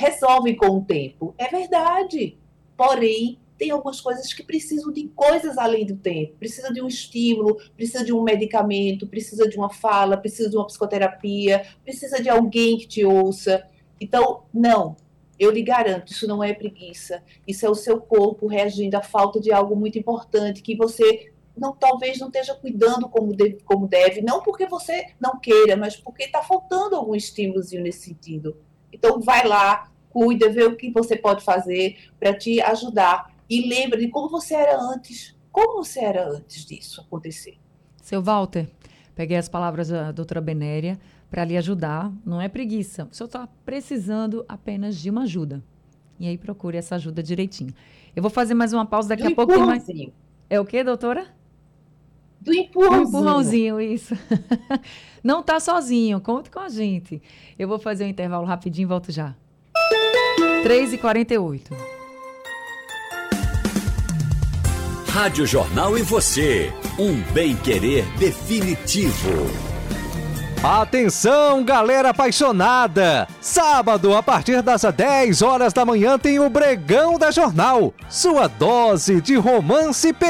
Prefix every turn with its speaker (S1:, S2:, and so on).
S1: resolvem com o tempo. É verdade. Porém, tem algumas coisas que precisam de coisas além do tempo. Precisa de um estímulo, precisa de um medicamento, precisa de uma fala, precisa de uma psicoterapia, precisa de alguém que te ouça. Então, não, eu lhe garanto, isso não é preguiça. Isso é o seu corpo reagindo à falta de algo muito importante que você talvez não esteja cuidando como deve, não porque você não queira, mas porque está faltando algum estímulozinho nesse sentido. Então, vai lá, cuida, vê o que você pode fazer para te ajudar. E lembra de como você era antes. Como você era antes disso acontecer.
S2: Seu Walter, peguei as palavras da doutora Benéria para lhe ajudar. Não é preguiça. O senhor está precisando apenas de uma ajuda. E aí procure essa ajuda direitinho. Eu vou fazer mais uma pausa daqui a pouco. Tem mais... É o quê, doutora?
S1: Do empurrãozinho.
S2: Do empurrãozinho, isso. Não está sozinho. Conte com a gente. Eu vou fazer um intervalo rapidinho e volto já. 3h48.
S3: Rádio Jornal e você, um bem-querer definitivo.
S4: Atenção, galera apaixonada! Sábado, a partir das 10 horas da manhã, tem o Bregão da Jornal. Sua dose de romance